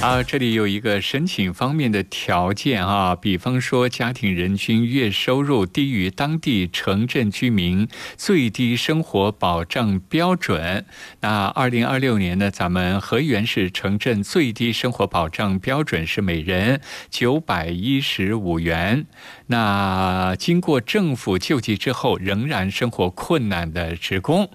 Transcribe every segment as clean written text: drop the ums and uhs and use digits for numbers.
这里有一个申请方面的条件比方说家庭人均月收入低于当地城镇居民最低生活保障标准。那2026年呢，咱们河源市城镇最低生活保障标准是每人915元。那经过政府救济之后仍然生活困难的职工，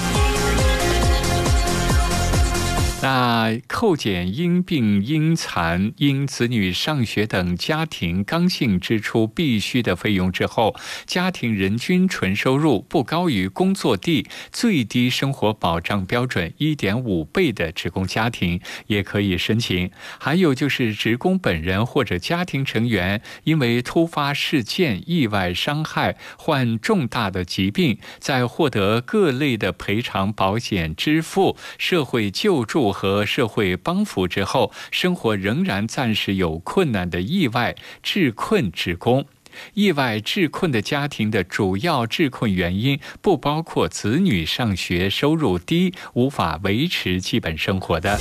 那扣减因病、因残、因子女上学等家庭刚性支出必须的费用之后，家庭人均纯收入不高于工作地最低生活保障标准 1.5 倍的职工家庭也可以申请。还有就是职工本人或者家庭成员因为突发事件、意外伤害、患重大的疾病，在获得各类的赔偿保险支付、社会救助和社会帮扶之后，生活仍然暂时有困难的意外致困职工。意外致困的家庭的主要致困原因不包括子女上学、收入低、无法维持基本生活的。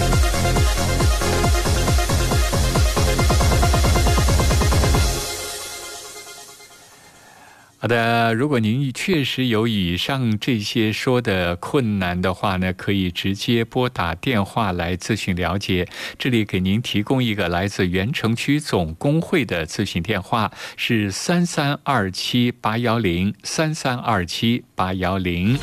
好的，如果您确实有以上这些说的困难的话呢，可以直接拨打电话来咨询了解。这里给您提供一个来自原城区总工会的咨询电话，是33278103327810。